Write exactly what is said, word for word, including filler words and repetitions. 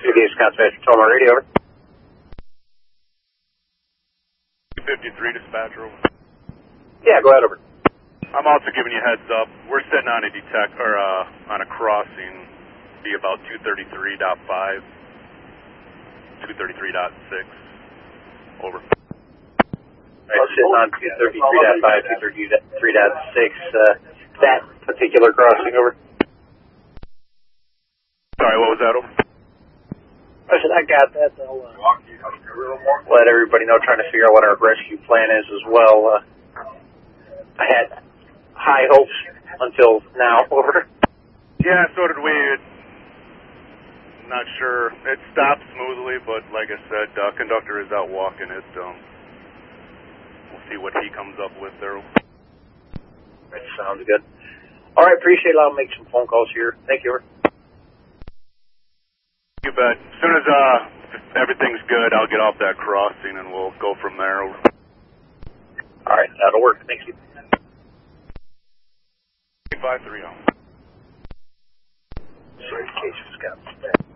two Days Conservation Toma Radio, over. fifty-three dispatcher, over. Yeah, go ahead, over. I'm also giving you a heads up. We're sitting on a detect or uh, on a crossing, be about two thirty-three point five, two thirty-three point six. Over. Right, sitting on two thirty-three point five, two thirty-three point six. Uh, that particular crossing, over. Sorry, what was that, over? I said I got that. I'll uh, let everybody know. Trying to figure out what our rescue plan is as well. Uh, I had high hopes until now, over. Yeah, so did we. Not sure. It stopped smoothly, but like I said, uh, conductor is out walking it. Um, we'll see what he comes up with there. Right, sounds good. All right, appreciate it. I'll make some phone calls here. Thank you, over. You bet. As soon as uh, everything's good, I'll get off that crossing and we'll go from there. Over. All right, that'll work. Thank you. five three oh. Sorry, Case was got